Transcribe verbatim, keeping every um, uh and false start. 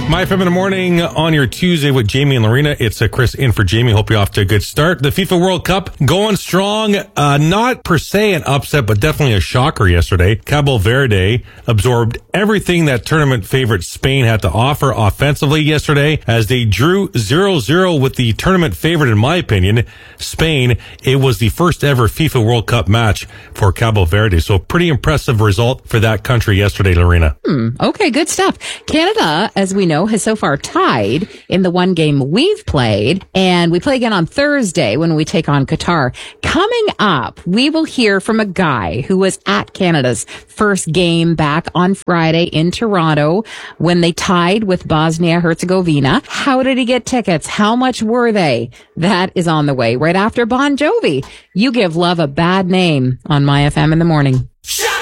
My F M in the morning on your Tuesday with Jamie and Lorena. It's uh, Chris in for Jamie. Hope you're off to a good start. The FIFA World Cup going strong. Uh, not per se an upset, but definitely a shocker yesterday. Cabo Verde absorbed everything that tournament favorite Spain had to offer offensively yesterday as they drew zero zero with the tournament favorite, in my opinion, Spain. It was the first ever FIFA World Cup match for Cabo Verde. So pretty impressive result for that country yesterday, Lorena. Hmm, okay, good stuff. Canada, as we know, has so far tied in the one game we've played, and we play again on Thursday when we take on Qatar. Coming up, we will hear from a guy who was at Canada's first game back on Friday in Toronto when they tied with Bosnia-Herzegovina. How did he get tickets? How much were they? That is on the way right after Bon Jovi. You give love a bad name on My F M in the morning.